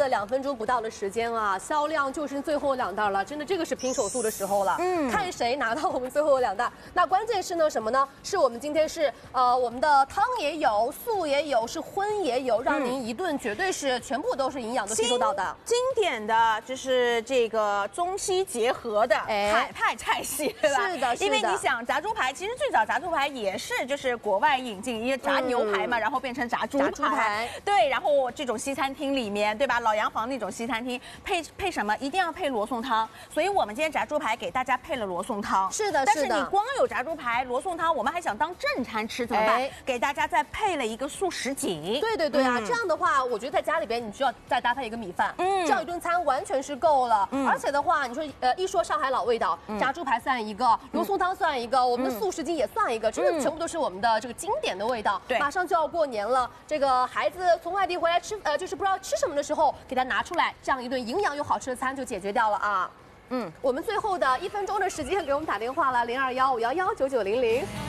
了2分钟不到的时间啊，销量就剩最后2袋了，真的这个是拼手速的时候了。看谁拿到我们最后2袋。那关键是呢什么呢？是我们今天是我们的汤也有，素也有，是荤也有，让您一顿绝对是全部都是营养都吸收到的。 经典的就是这个中西结合的海派菜系，对吧？ 是的， 因为你想炸猪排，其实最早炸猪排也是就是国外引进，因为炸牛排嘛，然后变成炸猪排。对，然后这种西餐厅里面，对吧？老洋房那种西餐厅配什么？一定要配罗宋汤。所以我们今天炸猪排给大家配了罗宋汤。 是的， 但是你光有炸猪排、罗宋汤，我们还想当正餐吃怎么办？给大家再配了一个素什锦。 对啊，这样的话，我觉得在家里边你需要再搭配一个米饭，这样一顿餐完全是够了。而且的话，你说一说上海老味道，炸猪排算一个，罗宋汤算一个，我们的素什锦也算一个，真的全部都是我们的这个经典的味道。对，马上就要过年了，这个孩子从外地回来吃，就是不知道吃什么的时候，给他拿出来，这样一顿营养又好吃的餐就解决掉了啊。我们最后的1分钟的时间给我们打电话了，0215119900。